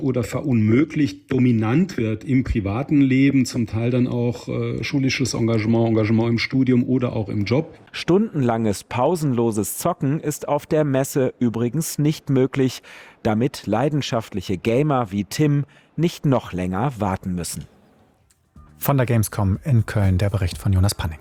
oder verunmöglicht, dominant wird im privaten Leben, zum Teil dann auch schulisches Engagement im Studium oder auch im Job. Stundenlanges, pausenloses Zocken ist auf der Messe übrigens nicht möglich, damit leidenschaftliche Gamer wie Tim nicht noch länger warten müssen. Von der Gamescom in Köln, der Bericht von Jonas Panning.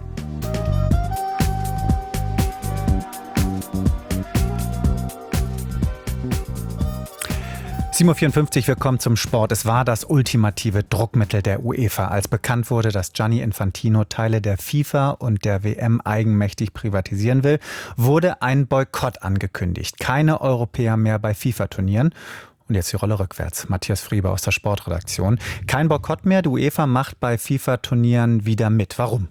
7.54 Uhr, wir kommen zum Sport. Es war das ultimative Druckmittel der UEFA. Als bekannt wurde, dass Gianni Infantino Teile der FIFA und der WM eigenmächtig privatisieren will, wurde ein Boykott angekündigt. Keine Europäer mehr bei FIFA-Turnieren. Und jetzt die Rolle rückwärts. Matthias Frieber aus der Sportredaktion. Kein Boykott mehr. Die UEFA macht bei FIFA-Turnieren wieder mit. Warum?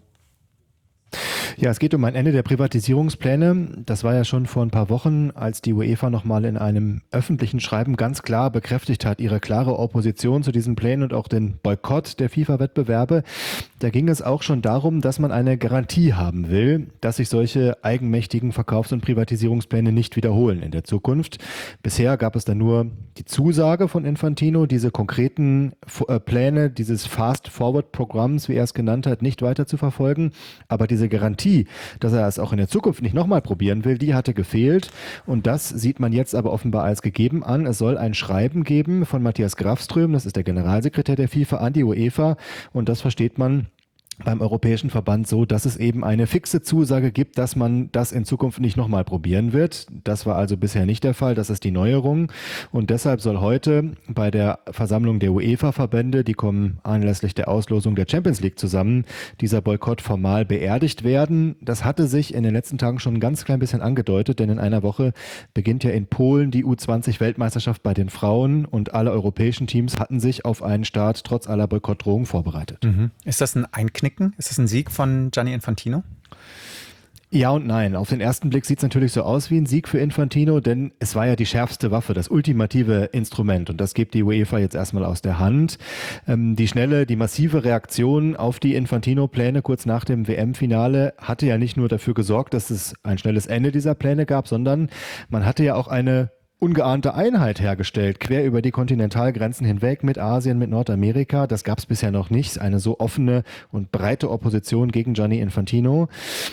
Ja, es geht um ein Ende der Privatisierungspläne. Das war ja schon vor ein paar Wochen, als die UEFA nochmal in einem öffentlichen Schreiben ganz klar bekräftigt hat, ihre klare Opposition zu diesen Plänen und auch den Boykott der FIFA-Wettbewerbe. Da ging es auch schon darum, dass man eine Garantie haben will, dass sich solche eigenmächtigen Verkaufs- und Privatisierungspläne nicht wiederholen in der Zukunft. Bisher gab es da nur die Zusage von Infantino, diese konkreten Pläne dieses Fast-Forward-Programms, wie er es genannt hat, nicht weiter zu verfolgen. Aber diese Garantie, dass er es auch in der Zukunft nicht nochmal probieren will, die hatte gefehlt. Und das sieht man jetzt aber offenbar als gegeben an. Es soll ein Schreiben geben von Matthias Grafström, das ist der Generalsekretär der FIFA, an die UEFA. Und das versteht man beim Europäischen Verband so, dass es eben eine fixe Zusage gibt, dass man das in Zukunft nicht nochmal probieren wird. Das war also bisher nicht der Fall, das ist die Neuerung. Und deshalb soll heute bei der Versammlung der UEFA-Verbände, die kommen anlässlich der Auslosung der Champions League zusammen, dieser Boykott formal beerdigt werden. Das hatte sich in den letzten Tagen schon ein ganz klein bisschen angedeutet, denn in einer Woche beginnt ja in Polen die U20-Weltmeisterschaft bei den Frauen und alle europäischen Teams hatten sich auf einen Start trotz aller Boykottdrohungen vorbereitet. Ist das ein Einknicken? Ist das ein Sieg von Gianni Infantino? Ja und nein. Auf den ersten Blick sieht es natürlich so aus wie ein Sieg für Infantino, denn es war ja die schärfste Waffe, das ultimative Instrument. Und das gibt die UEFA jetzt erstmal aus der Hand. Die massive Reaktion auf die Infantino-Pläne kurz nach dem WM-Finale hatte ja nicht nur dafür gesorgt, dass es ein schnelles Ende dieser Pläne gab, sondern man hatte ja auch eine ungeahnte Einheit hergestellt, quer über die Kontinentalgrenzen hinweg mit Asien, mit Nordamerika. Das gab es bisher noch nicht, eine so offene und breite Opposition gegen Gianni Infantino.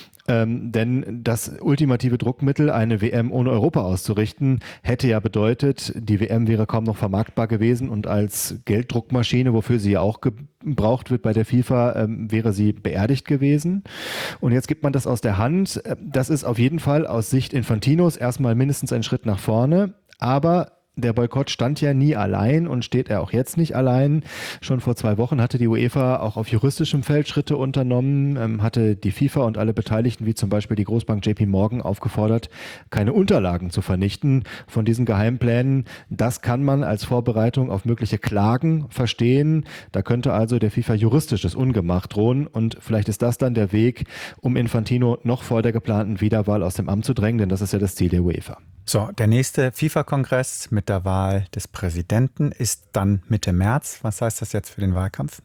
Denn das ultimative Druckmittel, eine WM ohne Europa auszurichten, hätte ja bedeutet, die WM wäre kaum noch vermarktbar gewesen und als Gelddruckmaschine, wofür sie ja auch gebraucht wird bei der FIFA, wäre sie beerdigt gewesen. Und jetzt gibt man das aus der Hand. Das ist auf jeden Fall aus Sicht Infantinos erstmal mindestens ein Schritt nach vorne, aber der Boykott stand ja nie allein und steht er auch jetzt nicht allein. Schon vor 2 Wochen hatte die UEFA auch auf juristischem Feld Schritte unternommen, hatte die FIFA und alle Beteiligten, wie zum Beispiel die Großbank JP Morgan, aufgefordert, keine Unterlagen zu vernichten von diesen Geheimplänen. Das kann man als Vorbereitung auf mögliche Klagen verstehen. Da könnte also der FIFA juristisches Ungemach drohen und vielleicht ist das dann der Weg, um Infantino noch vor der geplanten Wiederwahl aus dem Amt zu drängen, denn das ist ja das Ziel der UEFA. So, der nächste FIFA-Kongress mit der Wahl des Präsidenten ist dann Mitte März. Was heißt das jetzt für den Wahlkampf?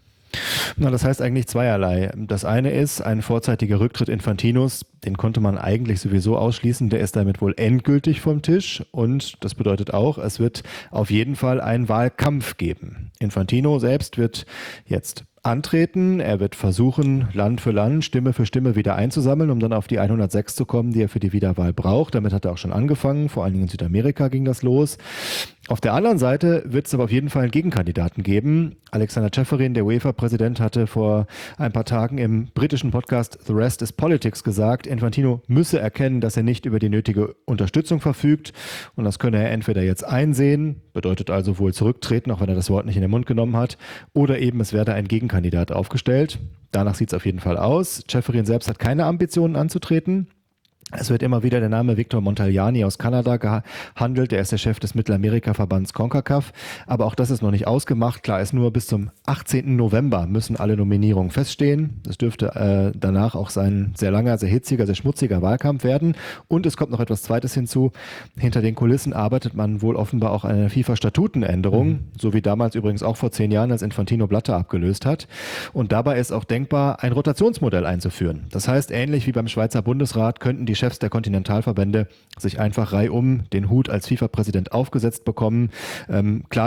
Na, das heißt eigentlich zweierlei. Das eine ist ein vorzeitiger Rücktritt Infantinos, den konnte man eigentlich sowieso ausschließen, der ist damit wohl endgültig vom Tisch und das bedeutet auch, es wird auf jeden Fall einen Wahlkampf geben. Infantino selbst wird jetzt antreten. Er wird versuchen, Land für Land, Stimme für Stimme wieder einzusammeln, um dann auf die 106 zu kommen, die er für die Wiederwahl braucht. Damit hat er auch schon angefangen. Vor allen Dingen in Südamerika ging das los. Auf der anderen Seite wird es aber auf jeden Fall einen Gegenkandidaten geben. Alexander Ceferin, der UEFA-Präsident, hatte vor ein paar Tagen im britischen Podcast The Rest is Politics gesagt, Infantino müsse erkennen, dass er nicht über die nötige Unterstützung verfügt. Und das könne er entweder jetzt einsehen, bedeutet also wohl zurücktreten, auch wenn er das Wort nicht in den Mund genommen hat, oder eben es werde ein Gegenkandidat aufgestellt. Danach sieht es auf jeden Fall aus. Ceferin selbst hat keine Ambitionen anzutreten. Es wird immer wieder der Name Victor Montagliani aus Kanada gehandelt. Er ist der Chef des Mittelamerika-Verbands CONCACAF. Aber auch das ist noch nicht ausgemacht. Klar ist nur, bis zum 18. November müssen alle Nominierungen feststehen. Das dürfte danach auch sein sehr langer, sehr hitziger, sehr schmutziger Wahlkampf werden. Und es kommt noch etwas Zweites hinzu. Hinter den Kulissen arbeitet man wohl offenbar auch an einer FIFA-Statutenänderung. So wie damals übrigens auch vor 10 Jahren, als Infantino Blatter abgelöst hat. Und dabei ist auch denkbar, ein Rotationsmodell einzuführen. Das heißt, ähnlich wie beim Schweizer Bundesrat könnten die Chefs der Kontinentalverbände sich einfach reihum den Hut als FIFA-Präsident aufgesetzt bekommen. Klar